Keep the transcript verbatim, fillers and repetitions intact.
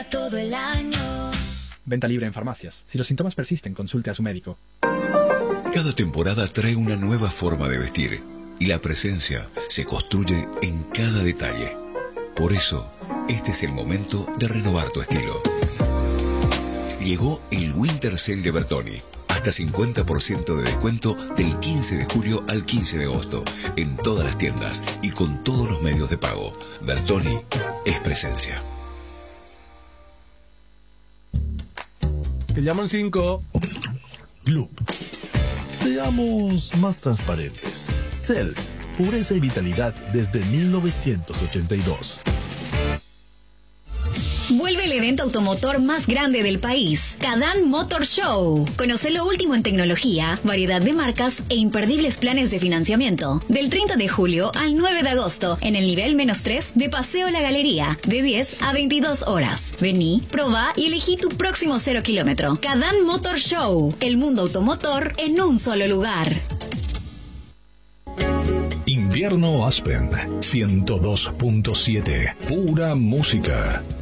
todo el año. Venta libre en farmacias. Si los síntomas persisten, consulte a su médico. Cada temporada trae una nueva forma de vestir y la presencia se construye en cada detalle. Por eso, este es el momento de renovar tu estilo. Llegó el Winter Sale de Bertoni. Hasta cincuenta por ciento de descuento del quince de julio al quince de agosto en todas las tiendas y con todos los medios de pago. Bertoni es presencia. Te llaman cinco. Club. Seamos más transparentes. Cells, pureza y vitalidad desde mil novecientos ochenta y dos. Vuelve el evento automotor más grande del país, Cadán Motor Show. Conoce lo último en tecnología, variedad de marcas e imperdibles planes de financiamiento. Del treinta de julio al nueve de agosto, en el nivel menos tres de Paseo La Galería, de diez a veintidós horas. Vení, probá y elegí tu próximo cero kilómetro. Cadán Motor Show, el mundo automotor en un solo lugar. Invierno Aspen ciento dos punto siete, pura música.